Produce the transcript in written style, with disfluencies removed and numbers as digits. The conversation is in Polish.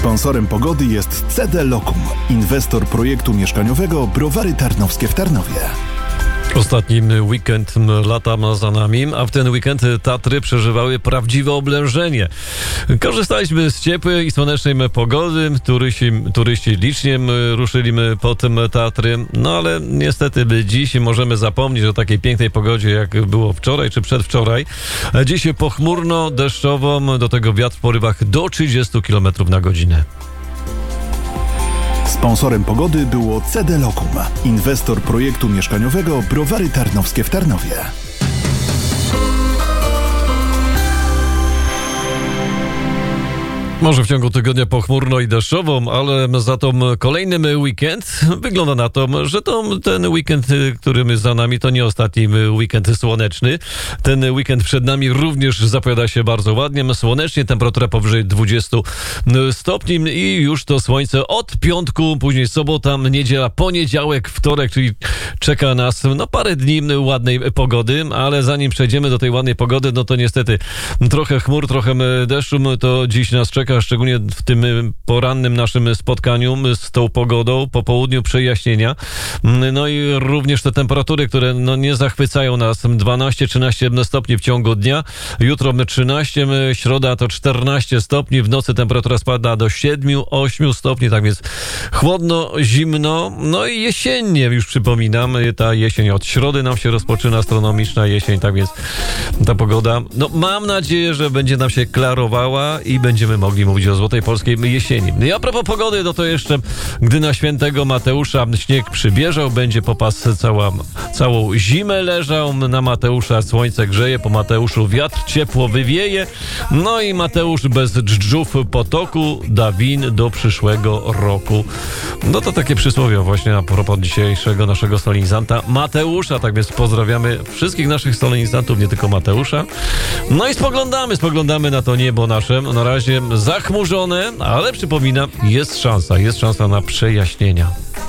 Sponsorem pogody jest CD Locum, inwestor projektu mieszkaniowego Browary Tarnowskie w Tarnowie. Ostatni weekend lata ma za nami, a w ten weekend Tatry przeżywały prawdziwe oblężenie. Korzystaliśmy z ciepłej i słonecznej pogody, turyści licznie ruszyli pod Tatry, no ale niestety dziś możemy zapomnieć o takiej pięknej pogodzie, jak było wczoraj czy przedwczoraj. Dziś pochmurno, deszczowo, do tego wiatr w porywach do 30 km na godzinę. Sponsorem pogody było CD Locum, inwestor projektu mieszkaniowego Browary Tarnowskie w Tarnowie. Może w ciągu tygodnia pochmurno i deszczowo, ale za to kolejny weekend wygląda na to, że ten weekend, który za nami, to nie ostatni weekend słoneczny. Ten weekend przed nami również zapowiada się bardzo ładnie, słonecznie, temperatura powyżej 20 stopni i już to słońce od piątku, później sobota, niedziela, poniedziałek, wtorek, czyli czeka nas parę dni ładnej pogody, ale zanim przejdziemy do tej ładnej pogody, no to niestety trochę chmur, trochę deszczu, to dziś nas czeka, szczególnie w tym porannym naszym spotkaniu z tą pogodą, po południu przejaśnienia. No i również te temperatury, które nie zachwycają nas. 12-13 stopni w ciągu dnia. Jutro 13, środa to 14 stopni. W nocy temperatura spada do 7-8 stopni, tak więc chłodno, zimno. No i jesiennie, już przypominam, ta jesień od środy nam się rozpoczyna, astronomiczna jesień, tak więc ta pogoda, mam nadzieję, że będzie nam się klarowała i będziemy mogli mówić o złotej polskiej jesieni. I a propos pogody, to jeszcze, gdy na świętego Mateusza śnieg przybieżał, będzie popas całą zimę leżał na Mateusza, słońce grzeje, po Mateuszu wiatr ciepło wywieje, no i Mateusz bez dżdżów potoku da win do przyszłego roku. No to takie przysłowie właśnie a propos dzisiejszego naszego solenizanta Mateusza, tak więc pozdrawiamy wszystkich naszych solenizantów, nie tylko Mateusza. No i spoglądamy na to niebo nasze, na razie zachmurzone, ale przypominam, jest szansa na przejaśnienia.